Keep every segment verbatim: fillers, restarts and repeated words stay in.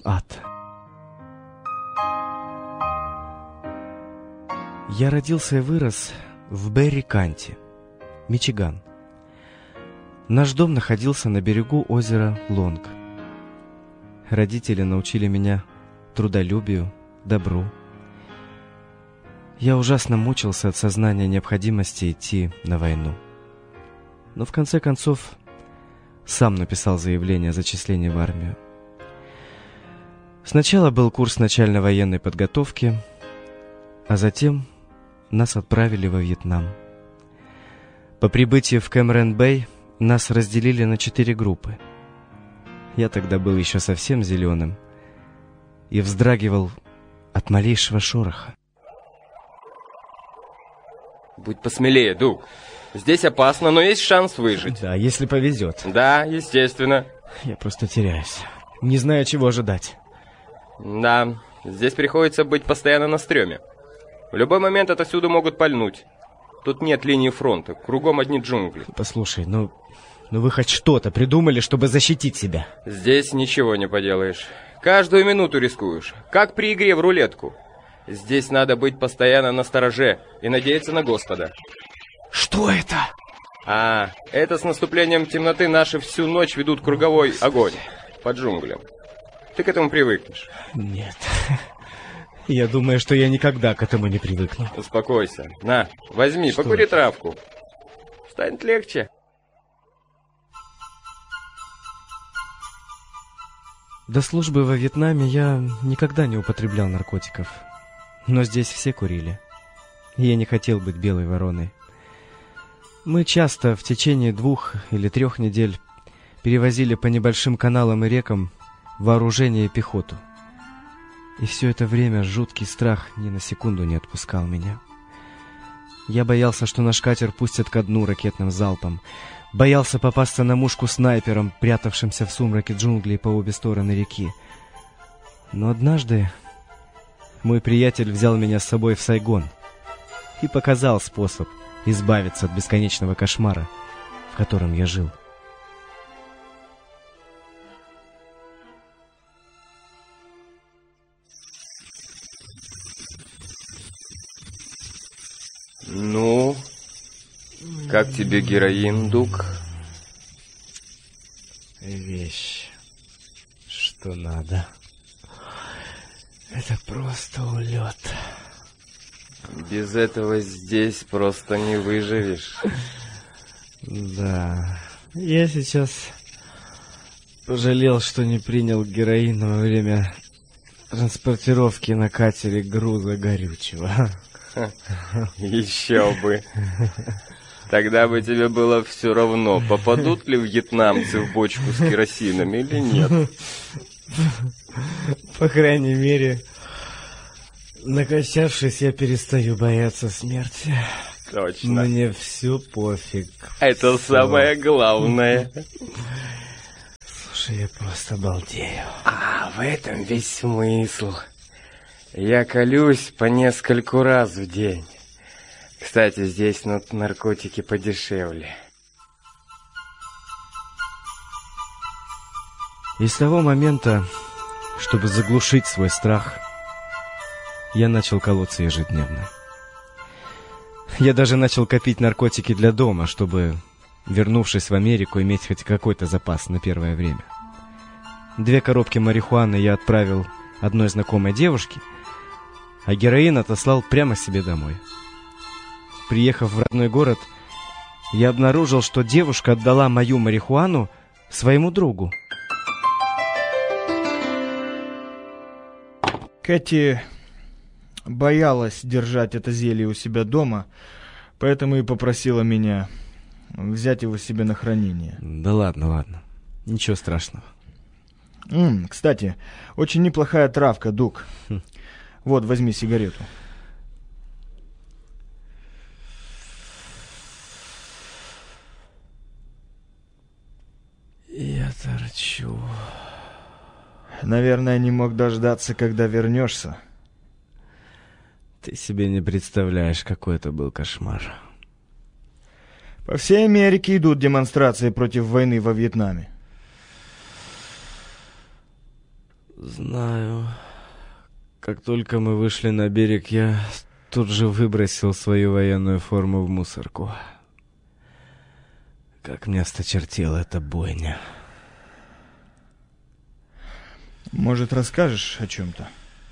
ад. Я родился и вырос в Берри-Канте, Мичиган. Наш дом находился на берегу озера Лонг. Родители научили меня трудолюбию, добру. Я ужасно мучился от сознания необходимости идти на войну. Но в конце концов сам написал заявление о зачислении в армию. Сначала был курс начальной военной подготовки, а затем нас отправили во Вьетнам. По прибытии в Кэмерон-Бэй нас разделили на четыре группы. Я тогда был еще совсем зеленым и вздрагивал от малейшего шороха. Будь посмелее, Дуг. Здесь опасно, но есть шанс выжить. Да, если повезет. Да, естественно. Я просто теряюсь. Не знаю, чего ожидать. Да, здесь приходится быть постоянно на стреме. В любой момент отовсюду могут пальнуть. Тут нет линии фронта, кругом одни джунгли. Послушай, ну, ну вы хоть что-то придумали, чтобы защитить себя? Здесь ничего не поделаешь. Каждую минуту рискуешь, как при игре в рулетку. Здесь надо быть постоянно настороже и надеяться на Господа. Что это? А, это с наступлением темноты наши всю ночь ведут круговой огонь по джунглям. Ты к этому привыкнешь? Нет. Я думаю, что я никогда к этому не привыкну. Успокойся. На, возьми, что? Покури травку. Станет легче. До службы во Вьетнаме я никогда не употреблял наркотиков. Но здесь все курили. И я не хотел быть белой вороной. Мы часто в течение двух или трех недель перевозили по небольшим каналам и рекам вооружение и пехоту. И все это время жуткий страх ни на секунду не отпускал меня. Я боялся, что наш катер пустят ко дну ракетным залпом. Боялся попасться на мушку снайпером, прятавшимся в сумраке джунглей по обе стороны реки. Но однажды мой приятель взял меня с собой в Сайгон и показал способ избавиться от бесконечного кошмара, в котором я жил. Ну, как тебе героин, Дуг? Вещь, что надо. Это просто улет. Без этого здесь просто не выживешь. Да, я сейчас пожалел, что не принял героин во время транспортировки на катере груза горючего. Еще бы. Тогда бы тебе было все равно, попадут ли вьетнамцы в бочку с керосином или нет. По крайней мере, накачавшись, я перестаю бояться смерти. Точно. Мне все пофиг. Это все. Самое главное. Слушай, я просто балдею. А, в этом весь смысл. Я колюсь по нескольку раз в день. Кстати, здесь наркотики подешевле. И с того момента, чтобы заглушить свой страх, я начал колоться ежедневно. Я даже начал копить наркотики для дома, чтобы, вернувшись в Америку, иметь хоть какой-то запас на первое время. Две коробки марихуаны я отправил одной знакомой девушке, а героин отослал прямо себе домой. Приехав в родной город, я обнаружил, что девушка отдала мою марихуану своему другу. Кэти боялась держать это зелье у себя дома, поэтому и попросила меня взять его себе на хранение. Да ладно, ладно. Ничего страшного. М, кстати, очень неплохая травка, Дуг. Хм. Вот, возьми сигарету. Я торчу. Наверное, не мог дождаться, когда вернешься. Ты себе не представляешь, какой это был кошмар. По всей Америке идут демонстрации против войны во Вьетнаме. Знаю. Как только мы вышли на берег, я тут же выбросил свою военную форму в мусорку. Как мне осточертела эта бойня. Может, расскажешь о чем-то?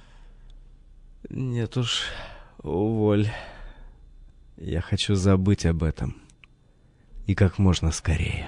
Нет уж, уволь. Я хочу забыть об этом. И как можно скорее.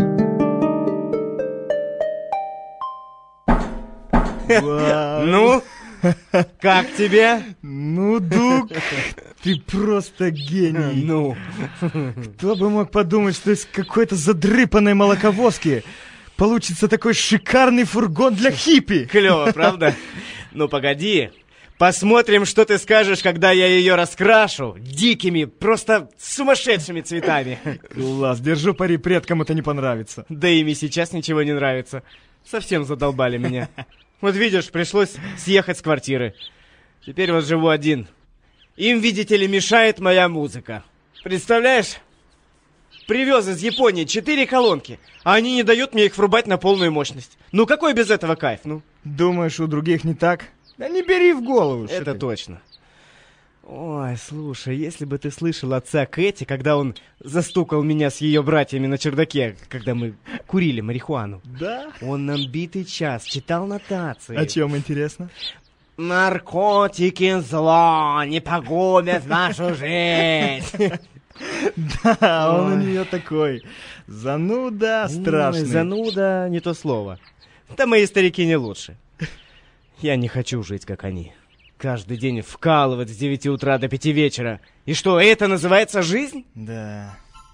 Ну, как тебе? Ну, Дуг, ты просто гений. Ну, кто бы мог подумать, что из какой-то задрыпанной молоковозки получится такой шикарный фургон для хиппи. клево, правда? Ну, погоди. Посмотрим, что ты скажешь, когда я ее раскрашу дикими, просто сумасшедшими цветами. Класс, держу пари, предкам это не понравится. Да им и сейчас ничего не нравится. Совсем задолбали меня. Вот видишь, пришлось съехать с квартиры. Теперь вот живу один. Им, видите ли, мешает моя музыка. Представляешь? Привез из Японии четыре колонки, а они не дают мне их врубать на полную мощность. Ну какой без этого кайф, ну? Думаешь, у других не так? Да не бери в голову. Это точно. Ой, слушай, если бы ты слышал отца Кэти, когда он застукал меня с ее братьями на чердаке, когда мы курили марихуану. Да? Он нам битый час читал нотации. О чем интересно? Наркотики зло не погубят нашу жизнь. Да, он у нее такой зануда страшный. Ой, зануда не то слово. Да мои старики не лучше. Я не хочу жить, как они. Каждый день вкалывать с девяти утра до пяти вечера. И что, это называется жизнь? Да.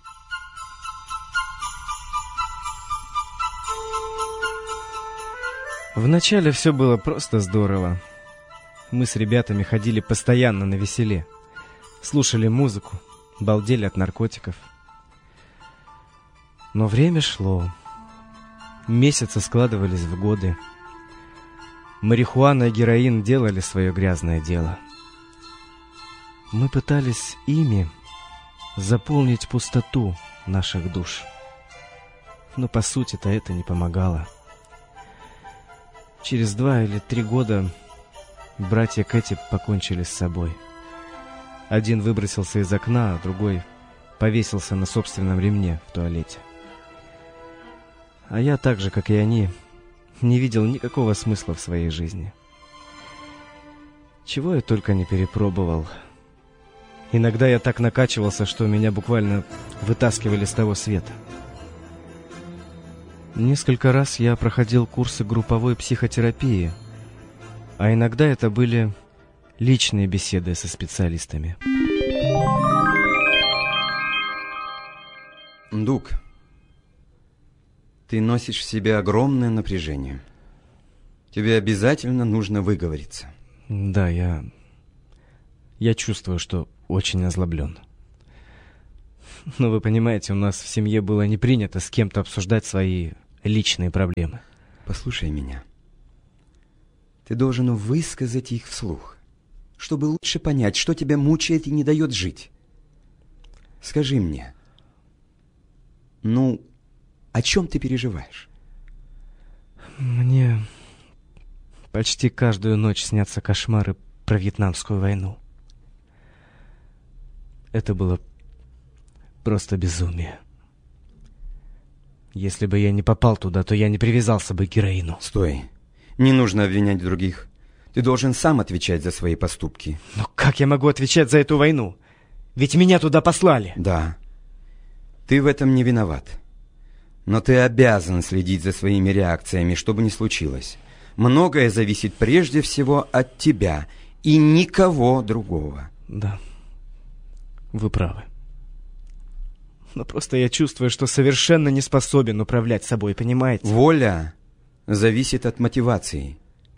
Вначале все было просто здорово. Мы с ребятами ходили постоянно на веселе. Слушали музыку, балдели от наркотиков. Но время шло. Месяцы складывались в годы. Марихуана и героин делали свое грязное дело. Мы пытались ими заполнить пустоту наших душ. Но по сути-то это не помогало. Через два или три года братья Кэти покончили с собой. Один выбросился из окна, а другой повесился на собственном ремне в туалете. А я так же, как и они, не видел никакого смысла в своей жизни. Чего я только не перепробовал. Иногда я так накачивался, что меня буквально вытаскивали с того света. Несколько раз я проходил курсы групповой психотерапии, а иногда это были личные беседы со специалистами. Дуг, ты носишь в себе огромное напряжение. Тебе обязательно нужно выговориться. Да, я... Я чувствую, что очень озлоблен. Но вы понимаете, у нас в семье было не принято с кем-то обсуждать свои личные проблемы. Послушай меня. Ты должен высказать их вслух, чтобы лучше понять, что тебя мучает и не дает жить. Скажи мне, ну, о чем ты переживаешь? Мне почти каждую ночь снятся кошмары про Вьетнамскую войну. Это было просто безумие. Если бы я не попал туда, то я не привязался бы к героину. Стой. Не нужно обвинять других. Ты должен сам отвечать за свои поступки. Но как я могу отвечать за эту войну? Ведь меня туда послали. Да. Ты в этом не виноват. Но ты обязан следить за своими реакциями, что бы ни случилось. Многое зависит прежде всего от тебя и никого другого. Да. Вы правы. Но просто я чувствую, что совершенно не способен управлять собой, понимаете? Воля зависит от мотивации.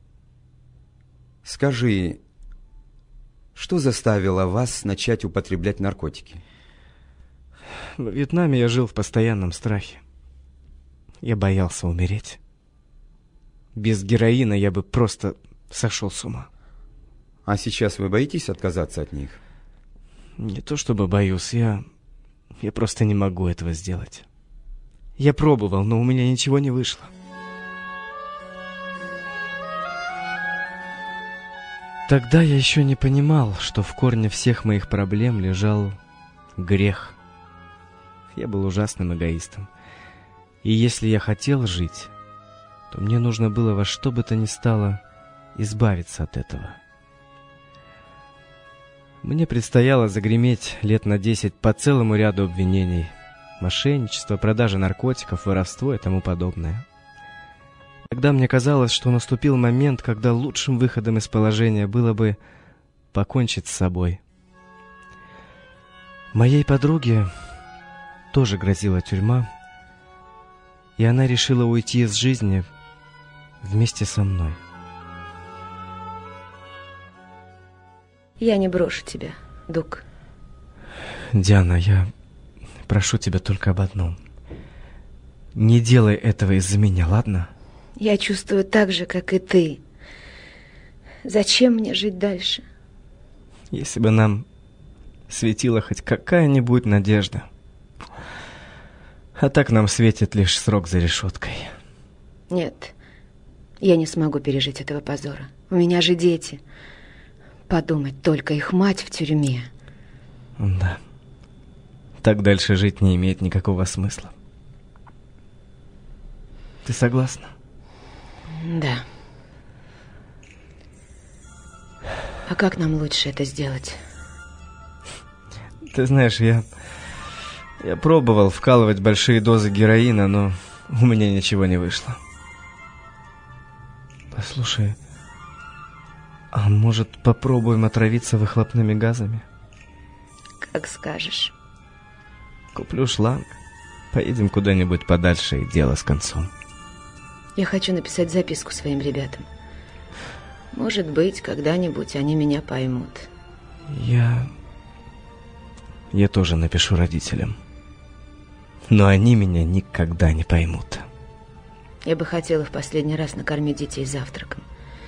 Скажи, что заставило вас начать употреблять наркотики? В Вьетнаме я жил в постоянном страхе. Я боялся умереть. Без героина я бы просто сошел с ума. А сейчас вы боитесь отказаться от них? Не то чтобы боюсь, я... Я просто не могу этого сделать. Я пробовал, но у меня ничего не вышло. Тогда я еще не понимал, что в корне всех моих проблем лежал грех. Я был ужасным эгоистом. И если я хотел жить, то мне нужно было во что бы то ни стало избавиться от этого. Мне предстояло загреметь лет на десять по целому ряду обвинений: мошенничество, продажа наркотиков, воровство и тому подобное. Тогда мне казалось, что наступил момент, когда лучшим выходом из положения было бы покончить с собой. Моей подруге тоже грозила тюрьма, и она решила уйти из жизни вместе со мной. Я не брошу тебя, Дуг. Диана, я прошу тебя только об одном. Не делай этого из-за меня, ладно? Я чувствую так же, как и ты. Зачем мне жить дальше? Если бы нам светила хоть какая-нибудь надежда. А так нам светит лишь срок за решеткой. Нет, я не смогу пережить этого позора. У меня же дети. Подумать только, их мать в тюрьме. Да. Так дальше жить не имеет никакого смысла. Ты согласна? Да. А как нам лучше это сделать? Ты знаешь, я... Я пробовал вкалывать большие дозы героина, но у меня ничего не вышло. Послушай, а может попробуем отравиться выхлопными газами? Как скажешь. Куплю шланг, поедем куда-нибудь подальше и дело с концом. Я хочу написать записку своим ребятам. Может быть, когда-нибудь они меня поймут. Я... Я тоже напишу родителям. Но они меня никогда не поймут. Я бы хотела в последний раз накормить детей завтраком.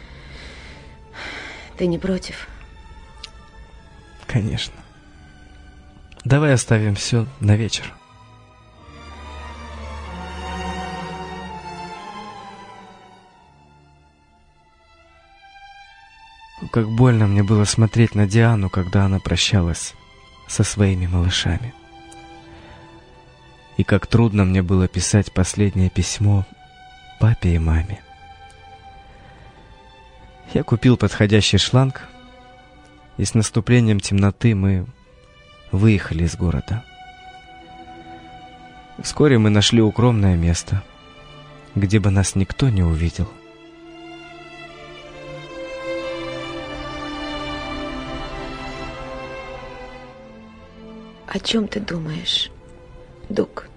Ты не против? Конечно. Давай оставим все на вечер. Как больно мне было смотреть на Диану, когда она прощалась со своими малышами. И как трудно мне было писать последнее письмо папе и маме. Я купил подходящий шланг, и с наступлением темноты мы выехали из города. Вскоре мы нашли укромное место, где бы нас никто не увидел. О чем ты думаешь, Дуг?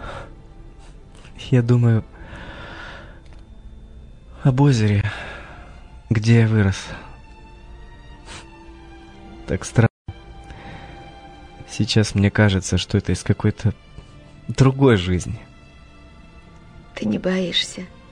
Я думаю об озере, где я вырос. Так странно. Сейчас мне кажется, что это из какой-то другой жизни. Ты не боишься